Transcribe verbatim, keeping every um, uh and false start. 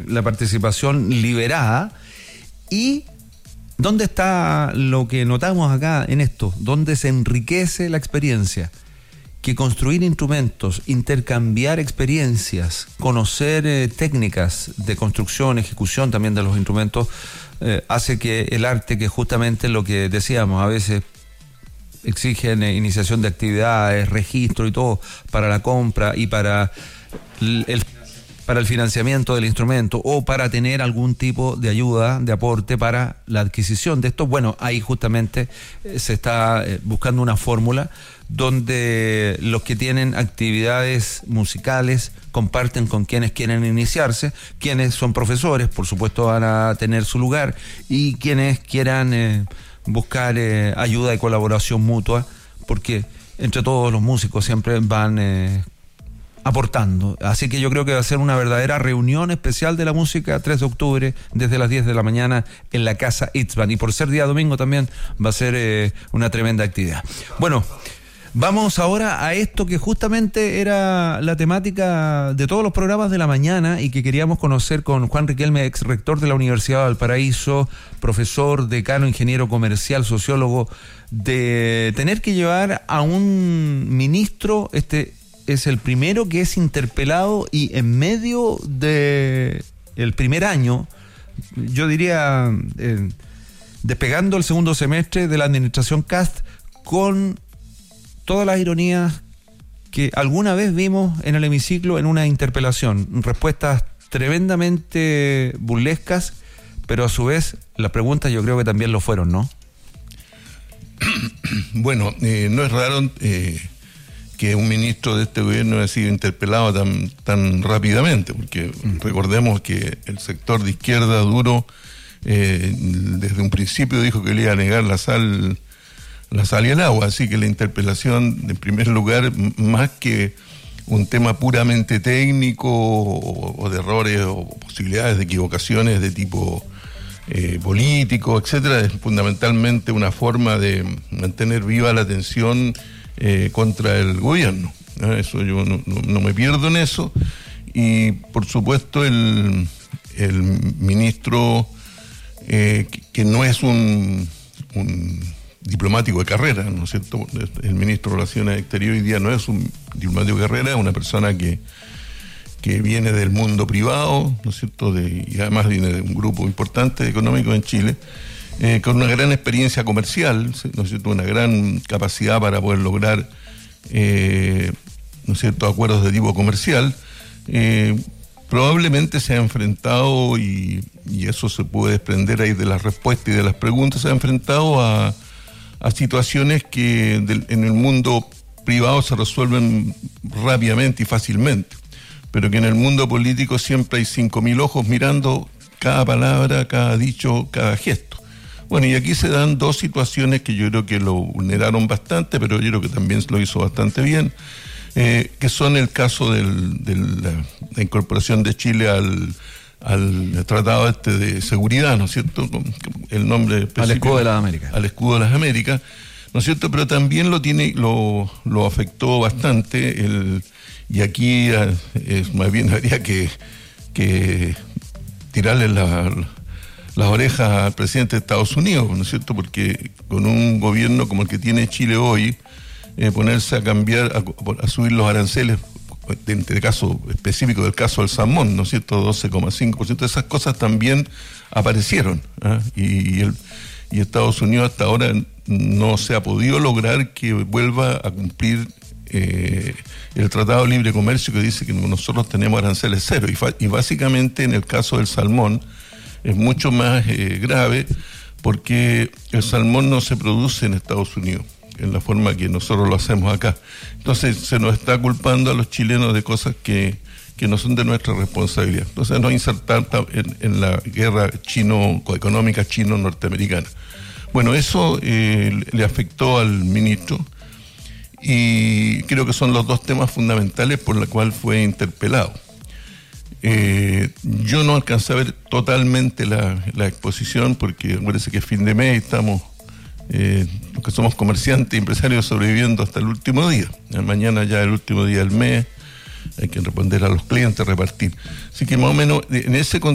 la participación liberada. ¿Y dónde está lo que notamos acá en esto? ¿Dónde se enriquece la experiencia? Que construir instrumentos, intercambiar experiencias, conocer eh, técnicas de construcción, ejecución también de los instrumentos, eh, hace que el arte, que justamente lo que decíamos, a veces exigen eh, iniciación de actividades, registro y todo para la compra y para el, para el financiamiento del instrumento o para tener algún tipo de ayuda, de aporte para la adquisición de esto. Bueno, ahí justamente eh, se está eh, buscando una fórmula donde los que tienen actividades musicales comparten con quienes quieren iniciarse, quienes son profesores, por supuesto, van a tener su lugar, y quienes quieran eh, buscar eh, ayuda y colaboración mutua, porque entre todos los músicos siempre van eh, aportando. Así que yo creo que va a ser una verdadera reunión especial de la música, tres de octubre, desde las diez de la mañana en la Casa Itzban, y por ser día domingo también va a ser eh, una tremenda actividad. Bueno, vamos ahora a esto que justamente era la temática de todos los programas de la mañana y que queríamos conocer con Juan Riquelme, ex rector de la Universidad de Valparaíso, profesor, decano, ingeniero comercial, sociólogo, de tener que llevar a un ministro. Este es el primero que es interpelado y en medio de el primer año, yo diría, eh, despegando el segundo semestre de la administración Kast, con todas las ironías que alguna vez vimos en el hemiciclo en una interpelación, respuestas tremendamente burlescas, pero a su vez las preguntas yo creo que también lo fueron, ¿no? Bueno, eh, no es raro eh, que un ministro de este gobierno haya sido interpelado tan, tan rápidamente, porque mm. recordemos que el sector de izquierda duro eh, desde un principio dijo que le iba a negar la sal la sal y el agua, así que la interpelación, en primer lugar, más que un tema puramente técnico o, o de errores o posibilidades de equivocaciones de tipo eh, político, etcétera, es fundamentalmente una forma de mantener viva la tensión eh, contra el gobierno. ¿no? Eso yo no, no, no me pierdo en eso, y por supuesto el, el ministro eh, que, que no es un, un diplomático de carrera, ¿no es cierto? El ministro de Relaciones Exteriores hoy día no es un diplomático de carrera, es una persona que, que viene del mundo privado, ¿no es cierto? De, y además viene de un grupo importante económico en Chile, eh, con una gran experiencia comercial, ¿no es cierto? Una gran capacidad para poder lograr, eh, ¿no es cierto?, acuerdos de tipo comercial. Eh, probablemente se ha enfrentado, y, y eso se puede desprender ahí de las respuestas y de las preguntas, se ha enfrentado a a situaciones que del, en el mundo privado se resuelven rápidamente y fácilmente, pero que en el mundo político siempre hay cinco mil ojos mirando cada palabra, cada dicho, cada gesto. Bueno, y aquí se dan dos situaciones que yo creo que lo vulneraron bastante, pero yo creo que también lo hizo bastante bien, eh, que son el caso del, de la, la incorporación de Chile al al tratado este de seguridad, ¿no es cierto? El nombre específico, al escudo de las Américas. Al escudo de las Américas, ¿no es cierto? Pero también lo tiene, lo, lo afectó bastante, el, y aquí es, más bien habría que, que tirarle la, las orejas al presidente de Estados Unidos, ¿no es cierto? Porque con un gobierno como el que tiene Chile hoy, eh, ponerse a cambiar, a, a subir los aranceles, en el caso específico del caso del salmón, ¿no es cierto?, doce coma cinco por ciento, esas cosas también aparecieron, ¿eh? y, y, el, y Estados Unidos hasta ahora no se ha podido lograr que vuelva a cumplir eh, el Tratado de Libre Comercio, que dice que nosotros tenemos aranceles cero, y, fa, y básicamente en el caso del salmón es mucho más eh, grave, porque el salmón no se produce en Estados Unidos en la forma que nosotros lo hacemos acá. Entonces se nos está culpando a los chilenos de cosas que, que no son de nuestra responsabilidad. Entonces nos insertar en, en la guerra chino económica chino-norteamericana. Bueno, eso eh, le afectó al ministro, y creo que son los dos temas fundamentales por los cuales fue interpelado. Eh, yo no alcancé a ver totalmente la, la exposición, porque parece que es fin de mes y estamos Eh, los que somos comerciantes y empresarios sobreviviendo hasta el último día. Mañana ya el último día del mes, hay que responder a los clientes, repartir. Así que más o menos en ese